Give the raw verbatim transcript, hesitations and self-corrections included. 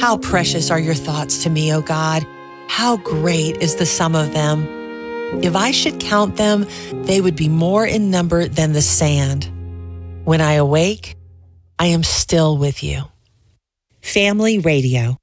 How precious are your thoughts to me, O God. How great is the sum of them. If I should count them, they would be more in number than the sand. When I awake, I am still with you. Family Radio.